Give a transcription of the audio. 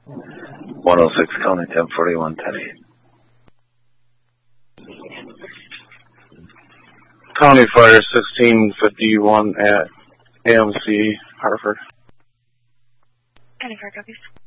106 County 1041 Teddy. County Fire 1651 at AMC Hartford. County Fire copies.